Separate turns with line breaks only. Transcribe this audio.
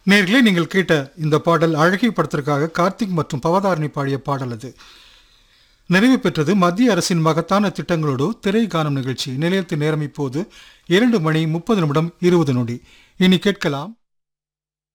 நேர்களே, நீங்கள் கேட்ட இந்த பாடல் அழகிய படத்திற்காக கார்த்திக் மற்றும் பவதாரணி பாடிய பாடல். அது நிறைவு பெற்றது மத்திய அரசின் மகத்தான திட்டங்களோடு திரை காணும் நிகழ்ச்சி. நிலையத்தின் நேரம் இப்போது 2:30 இனி கேட்கலாம்.